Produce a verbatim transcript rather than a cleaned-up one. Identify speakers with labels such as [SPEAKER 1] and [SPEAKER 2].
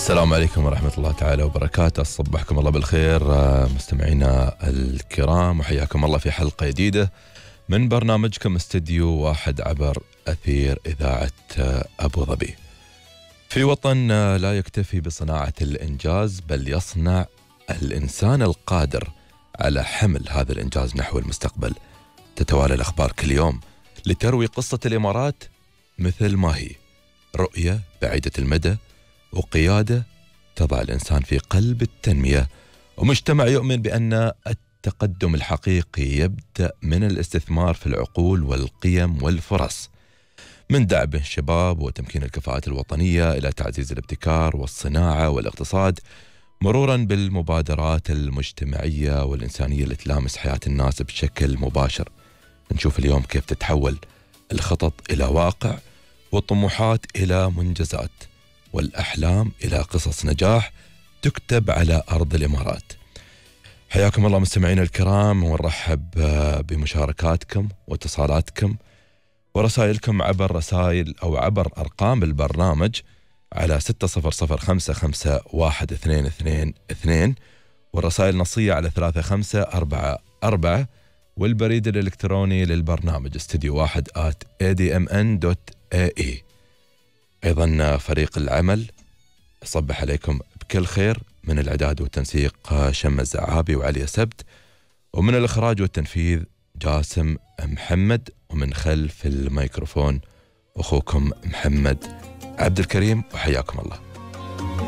[SPEAKER 1] السلام عليكم ورحمة الله تعالى وبركاته. صبحكم الله بالخير مستمعينا الكرام، وحياكم الله في حلقة جديدة من برنامجكم استديو واحد عبر أثير إذاعة أبو ظبي. في وطن لا يكتفي بصناعة الإنجاز، بل يصنع الإنسان القادر على حمل هذا الإنجاز نحو المستقبل. تتوالى الأخبار كل يوم لتروي قصة الإمارات مثل ما هي، رؤية بعيدة المدى وقيادة تضع الإنسان في قلب التنمية، ومجتمع يؤمن بأن التقدم الحقيقي يبدأ من الاستثمار في العقول والقيم والفرص، من دعم الشباب وتمكين الكفاءات الوطنية إلى تعزيز الابتكار والصناعة والاقتصاد، مرورا بالمبادرات المجتمعية والإنسانية اللي تلامس حياة الناس بشكل مباشر. نشوف اليوم كيف تتحول الخطط إلى واقع، والطموحات إلى منجزات، والأحلام إلى قصص نجاح تكتب على أرض الإمارات. حياكم الله مستمعينا الكرام، ونرحب بمشاركاتكم واتصالاتكم ورسائلكم عبر رسائل أو عبر أرقام البرنامج على ستة صفر صفر خمسة خمسة واحد اثنين اثنين اثنين، والرسائل النصية على ثلاثة خمسة أربعة أربعة، والبريد الإلكتروني للبرنامج استديو واحد آت إيه دي إم إن دوت إيه إي. أيضا فريق العمل صبح عليكم بكل خير، من الإعداد والتنسيق شم الزعابي وعلي سبت، ومن الإخراج والتنفيذ جاسم محمد، ومن خلف الميكروفون أخوكم محمد عبد الكريم، وحياكم الله.